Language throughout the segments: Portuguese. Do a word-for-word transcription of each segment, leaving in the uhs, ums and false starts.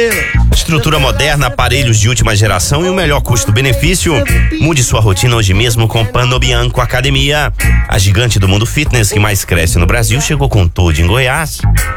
Estrutura moderna, aparelhos de última geração e o melhor custo-benefício. Mude sua rotina hoje mesmo com Panobianco Academia. A gigante do mundo fitness que mais cresce no Brasil chegou com tudo em Goiás.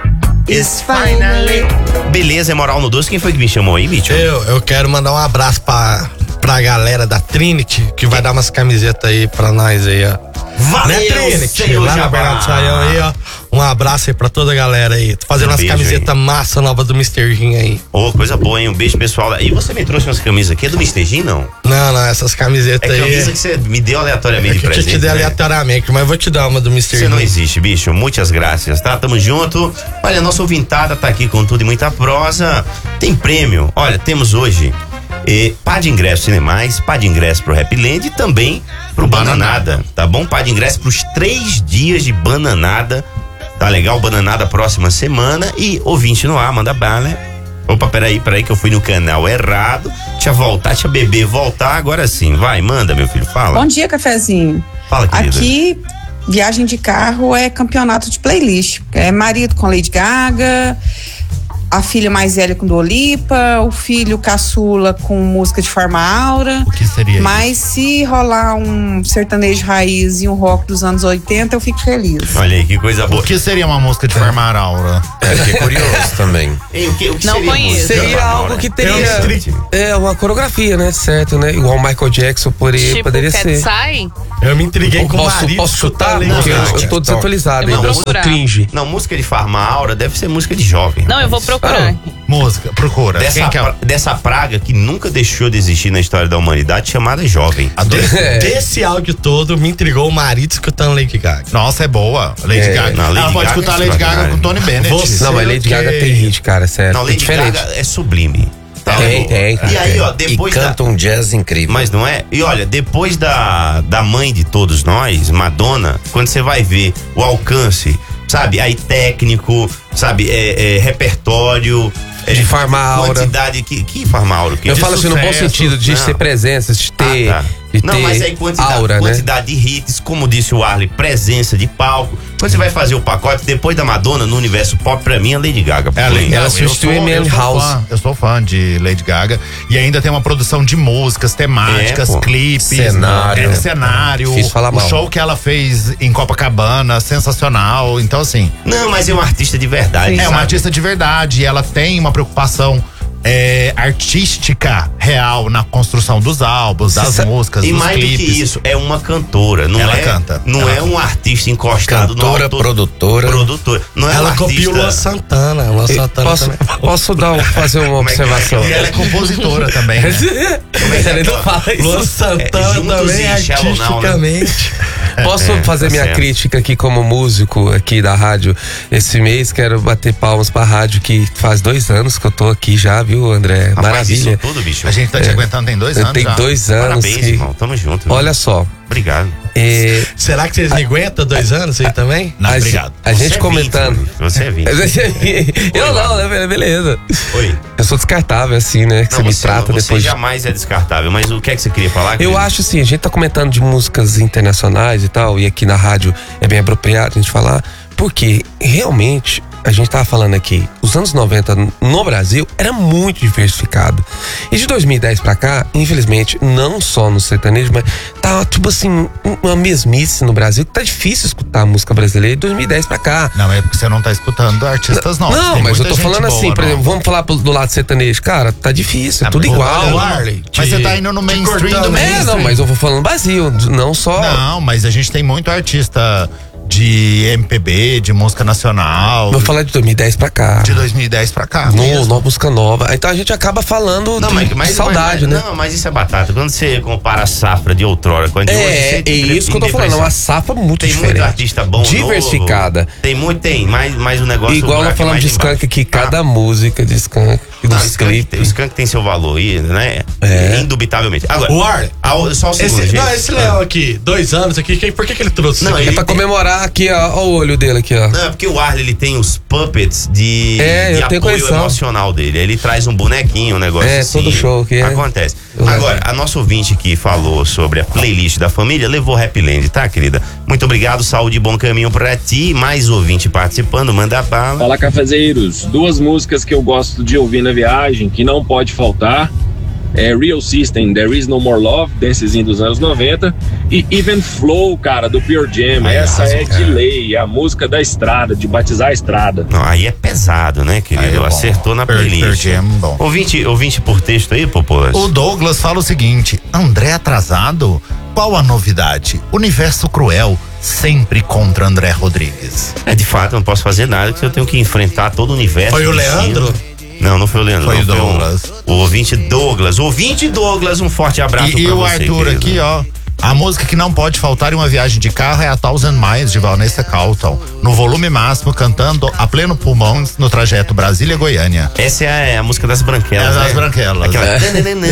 It's finally. Beleza, é moral no doce. Quem foi que me chamou aí, bicho? Eu, eu quero mandar um abraço pra, pra galera da Trinity, que vai dar umas camisetas aí pra nós aí, ó. Valeu, né, Trinity? senhor Lá na Bernardo Saião aí, ó. Um abraço aí pra toda a galera aí. Tô fazendo Um umas beijo, camisetas massa nova do mister Jean aí. Ô, oh, coisa boa, hein? Um beijo, pessoal. E você me trouxe umas camisas aqui? É do mister Jean, não? Não, não, essas camisetas é aí. É camisa que você me deu aleatoriamente é de presente, eu te dei né? aleatoriamente, mas eu vou te dar uma do mister Você Jean. não existe, bicho. Muitas graças, tá? Tamo junto. Olha, nossa ouvintada tá aqui com tudo e muita prosa. Tem prêmio. Olha, temos hoje E pá de ingresso Cinemais, pá de ingresso pro Happy Land e também pro Bananada, tá bom? Pá de ingresso pros três dias de Bananada, tá legal? Bananada próxima semana e ouvinte no ar, manda bala. Opa, peraí, peraí que eu fui no canal errado, deixa eu voltar, deixa eu beber, voltar, agora sim, vai, manda meu filho, fala. Bom dia, cafezinho. Fala, querida. Aqui, viagem de carro é campeonato de playlist, é marido com Lady Gaga, a filha mais velha com Dua Lipa, o filho caçula com música de Forma Aura. O que seria Mas isso? se rolar um sertanejo raiz e um rock dos anos oitenta, eu fico feliz. Olha aí, que coisa boa. O que seria uma música de Forma Aura? É, fiquei curioso também. Ei, o que, o que Não seria conheço. música? Seria algo que teria é, uma coreografia, né? Certo, né? Igual o Michael Jackson por aí, Tipo, poderia Cat ser. Sai? Eu me intriguei com o Posso, marido. posso chutar? escutando Porque Lady eu, Gaga. eu tô desatualizado Eu ainda, vou eu sou procurar. cringe. Não, música de Forma Aura deve ser música de jovem. Não, eu vou rapaz. procurar. Ah. Música, procura. Dessa, Quem que é? pra- dessa praga que nunca deixou de existir na história da humanidade, chamada jovem. Desse, É. desse áudio todo, me intrigou o marido escutando Lady Gaga. Nossa, é boa. Lady É. Gaga. Não, Lady Ela pode Gaga escutar é Lady Gaga extraordinária. com Tony Bennett. Você- Não, mas Sei Lady o Gaga quê. tem hit, cara, sério. Não, é Lady diferente. Gaga é sublime. Tá? Tem, tem. E aí, ó, E depois da... canta um jazz incrível. Mas não é? E olha, depois da, da mãe de todos nós, Madonna, quando você vai ver o alcance, sabe? Aí técnico, sabe? É, é, repertório. É, De Forma Aura. Quantidade. Que, que Forma Aura? Que Eu de falo assim no bom sucesso, sentido de não. ter presença, de ter, Ah, tá. de Não, ter mas aí quantidade, aura, né? quantidade de hits, como disse o Arley, presença de palco. Quando você vai fazer o pacote, depois da Madonna no universo pop, pra mim, a Lady Gaga. É, Lady Ela Gaga. substituiu Eu sou- Amy eu sou House. fã, Eu sou fã de Lady Gaga. E ainda tem uma produção de músicas, temáticas, É, pô. clipes, Cenário. é, cenário. Difícil falar o mal. show que ela fez em Copacabana, sensacional. Então, assim, Não, mas é um artista de verdade. é uma sabe? artista de verdade. E ela tem uma preocupação é, artística real na construção dos álbuns, das sa- músicas, E dos mais clipes. do que isso, é uma cantora. Não Ela é, canta. Não Ela é um artista encostado Cantora, no autor, produtora. produtora. Não é Ela um copiou Luan artista. Santana. Luan Santana Posso, também. posso dar, um- fazer uma Como é que é? observação? E ela é compositora também, né? Como é que é Ele não aquela- fala isso. Luan Santana juntos também, e Shallow Now, né? artisticamente. Posso É, fazer tá minha certo. crítica aqui como músico aqui da rádio esse mês? Quero bater palmas pra rádio que faz dois anos que eu tô aqui já, viu, André? Rapaz, Maravilha. isso tudo, bicho. A gente tá te aguentando tem dois anos Tem já. dois anos Parabéns, que... irmão. Tamo junto. viu? Olha só, Obrigado. é, Será que vocês me aguentam dois anos aí também? Não, a, obrigado. a Você gente é comentando... vinte, mano. Você é vinte. eu não, né? Beleza. Oi. Eu sou descartável, assim, né? Que Não, você me você, trata você depois de... jamais é descartável, mas o que é que você queria falar? Eu querido? acho assim, a gente tá comentando de músicas internacionais e tal, e aqui na rádio é bem apropriado a gente falar, porque realmente a gente tava falando aqui, os anos noventa no Brasil era muito diversificado. E de dois mil e dez pra cá, infelizmente, não só no sertanejo, mas tá tipo assim, uma mesmice no Brasil, que tá difícil escutar música brasileira de dois mil e dez pra cá. Não, é porque você não tá escutando artistas novos. Não, Tem mas eu muita tô gente falando boa assim, por nova. exemplo, vamos falar pro- do lado sertanejo. Cara, tá difícil, é Ah, tudo mas igual. olha, Arley, Mas te- você tá indo no te mainstream cortando. do É, não, mainstream. mas eu vou falando Brasil, não só... Não, mas a gente tem muito artista de M P B, de música nacional. Vou falar de dois mil e dez pra cá. De dois mil e dez pra cá. No, mesmo. nova música nova. Então a gente acaba falando Não, de, mas, mas, de saudade, mas- né? Não, mas isso é batata. Quando você compara a safra de outrora com a de hoje, É, você é tem isso que eu tô falando. É uma safra muito Tem diferente. muito artista bom, diversificada. novo. Tem muito, tem, mas, mas o negócio... Igual o nós buraco é falamos mais de Skank embaixo. aqui, cada Ah, música de Skank e não, dos o Skank, tem- o clipes. Skank tem seu valor aí, né? É. Indubitavelmente. Agora, O Arley. a o- só o segundo, Esse, gente. não, esse Léo aqui, dois anos aqui, quem, por que, que ele trouxe Não, isso aqui? É ele pra tem- comemorar aqui, ó, ó, o olho dele aqui, ó. Não, é porque o Arley, ele tem os puppets de, É, de eu tenho apoio condição. emocional dele. Ele traz um bonequinho, um negócio É, assim. todo show que é. Acontece. Eu Agora, a nossa ouvinte que falou sobre a playlist da família levou Happyland, tá, querida? Muito obrigado, saúde e bom caminho pra ti. Mais ouvinte participando, manda bala. Fala, cafezeiros. Duas músicas que eu gosto de ouvir na viagem, que não pode faltar, é Real System, There Is No More Love, dancezinho dos anos noventa, e Even Flow, cara, do Pure Jam. Aí, Essa arrasou, é de cara. lei, a música da estrada, de batizar a estrada. Não, aí é pesado, né, querido? Aí é bom. Acertou na Per- playlist. Pearl Jam, bom. Ouvinte, ouvinte por texto aí, Popolas? O Douglas fala o seguinte: André atrasado? Qual a novidade? Universo cruel, sempre contra André Rodrigues. É, de fato, eu não posso fazer nada, porque eu tenho que enfrentar todo o universo. Foi o destino. Leandro? Não, não foi o Leandro. Foi não, o Douglas. um- o ouvinte Douglas. Ouvinte Douglas, um forte abraço E, e pra o você, Arthur querido. aqui, ó. A música que não pode faltar em uma viagem de carro é a Thousand Miles, de Vanessa Carlton. No volume máximo, cantando a pleno pulmão no trajeto Brasília-Goiânia. Essa é a, a música das branquelas, É das né? branquelas. Aquela... É.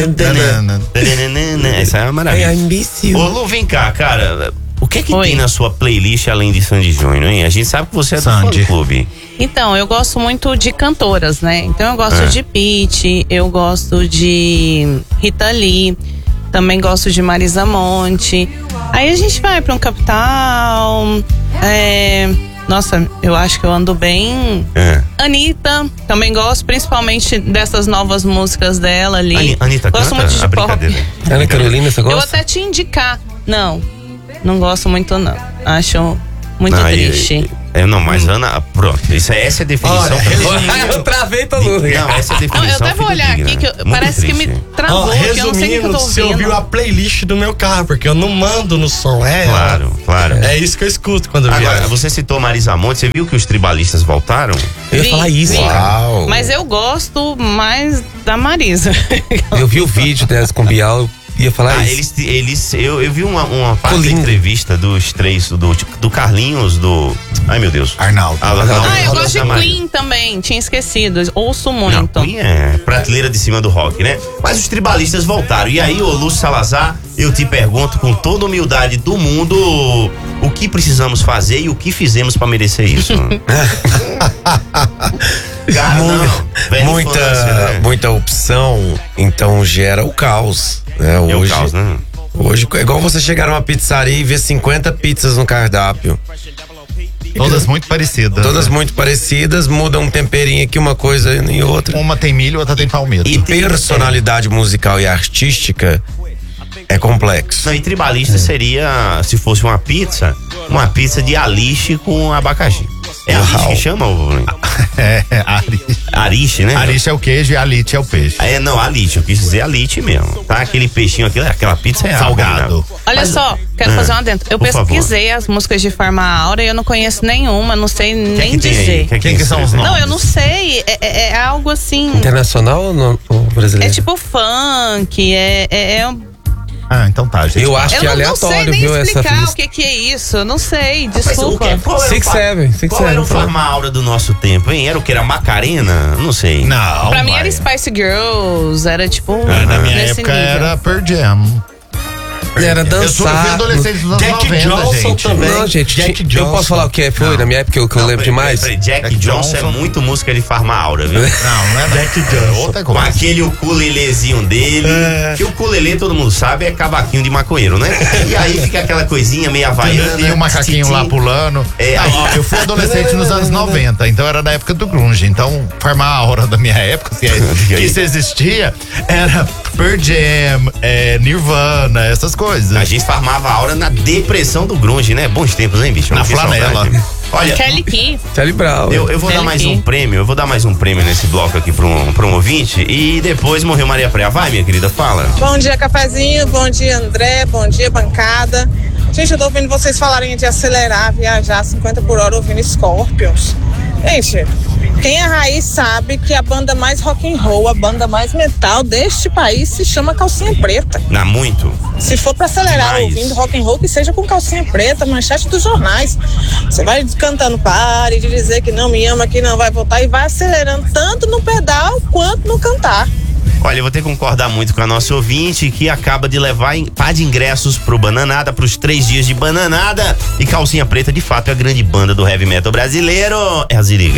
Essa é uma maravilha. É imbecil. Ô, Lu, vem cá, cara. O que é que Oi. tem na sua playlist além de Sandy Júnior, hein? A gente sabe que você é do Sandy. fã-clube. Então, eu gosto muito de cantoras, né? Então eu gosto É. de Pitty, eu gosto de Rita Lee, também gosto de Marisa Monte. Aí a gente vai pra um Capital. É... Nossa, eu acho que eu ando bem. É. Anitta, também gosto, principalmente dessas novas músicas dela ali. Ani- Anitta gosto canta? muito de A pop. brincadeira. Ana Carolina, você Eu vou gosta? até te indicar. Não, não gosto muito não. Acho muito Não, aí- triste. É, não, mas Ana, pronto. Isso, é- essa é a definição. Olha, pra mim. resumindo- Eu travei todo mundo. Não, essa é a Não, definição. eu até vou olhar aqui, que eu- Muito parece que me triste. travou, Ó, que eu não sei o que eu resumindo, tô você ouviu ouvindo. a playlist do meu carro, porque eu não mando no som, é? Claro, claro. É isso que eu escuto quando eu Agora, viajo. você citou Marisa Monte, você viu que os tribalistas voltaram? Eu ia Vi, falar isso, vi. cara. Uau. Mas eu gosto mais da Marisa. Eu vi o vídeo delas com o Bial, eu ia falar Ah, isso. eles, eles eu, eu vi uma, uma parte da lindo. entrevista dos três, do, do Carlinhos, do. Ai, meu Deus. Arnaldo. Ah, não, Ah, eu não, gosto de da Marisa. Queen também, tinha esquecido. Ouço Não, muito. Queen é prateleira de cima do rock, né? Mas os tribalistas voltaram. E aí, ô Lúcio Salazar, eu te pergunto com toda a humildade do mundo o que precisamos fazer e o que fizemos pra merecer isso. Cara, não. Velha muita, infância, né? muita opção, então gera o caos. Né? É o Hoje, caos, né? hoje é igual você chegar numa pizzaria e ver cinquenta pizzas no cardápio. Todas muito parecidas. Todas muito parecidas, mudam um temperinho aqui, uma coisa e outra. Uma tem milho, outra tem palmito. E personalidade musical e artística é complexo. Não, e tribalista seria, se fosse uma pizza, uma pizza de alixe com abacaxi. É alixe que chama? Ou... É, ariche. Ariche, né? Ariche é o queijo e alite é o peixe. É, não, alite, eu quis dizer alite mesmo, tá? Aquele peixinho, aquele, aquela pizza é Salgado. abominável. Olha Mas- só, quero Ah, fazer um adentro. Eu por pesquisei as músicas de Farma Aura e eu não conheço nenhuma, não sei favor. nem Quem que tem aí? dizer. Quem, Quem que são os Não, nomes? eu não sei. É, é- é algo assim. Internacional ou, não, ou brasileiro? É tipo funk, é. é, é um- Ah, então tá, gente. Eu acho eu que é não, não sei aleatório, nem viu, essa explicar lista. o que, que é isso. Eu não sei, Mas o desculpa. que- qual era Six o fa- Seven, Six Qual era o Seven, Farma Aura do nosso tempo, hein? Era o que? Era Macarena? Não sei. Não, Pra mim vai. era Spice Girls, era tipo. Ah, Na minha nesse época nível. era Pearl Jam. Era Eu sou eu fui dançar. adolescente dos anos Jack noventa, Johnson gente. também. Não, gente, Jack ti- eu Johnson. posso falar o que foi Não. na minha época que eu, que eu Não, lembro peraí, demais? peraí, Jack, Jack Johnson, é Johnson. muito música de Farma Aura, viu? Não, não é Jack É Johnson. outra Com coisa. aquele ukulelezinho dele, que o ukulele, todo mundo sabe, é cavaquinho de maconheiro, né? E aí fica aquela coisinha meio havaiana. E o macaquinho lá titi. pulando. É, Não, aí- ó, eu fui adolescente nos anos noventa, então era da época do grunge. Então, Farma Aura da minha época, se, é, que isso existia, era Pearl Jam, é, Nirvana, essas coisas. A gente farmava a aura na depressão do grunge, né? Bons tempos, hein, bicho? Na Que flanela. saudade. Olha, Kelly Key. Charlie Brown. eu, eu vou dar Kelly mais Key. um prêmio, eu vou dar mais um prêmio nesse bloco aqui pra um, pra um ouvinte e depois morreu Maria Preia. Vai, minha querida, fala. Bom dia, cafezinho. Bom dia, André. Bom dia, bancada. Gente, eu tô ouvindo vocês falarem de acelerar, viajar cinquenta por hora ouvindo Scorpions. Gente, quem é raiz sabe que a banda mais rock and roll, a banda mais metal deste país se chama Calcinha Preta. Na muito. Se for pra acelerar Demais. ouvindo rock and roll, que seja com calcinha preta, manchete dos jornais. Você vai cantando pare de dizer que não me ama, que não vai voltar e vai acelerando tanto no pedal quanto no cantar. Olha, eu vou ter que concordar muito com a nossa ouvinte que acaba de levar em, pá de ingressos pro Bananada, pros três dias de Bananada. E Calcinha Preta, de fato, é a grande banda do heavy metal brasileiro. É a Ziriga.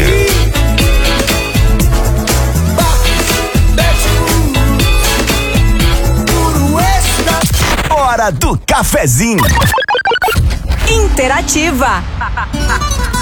hora do cafezinho. Interativa.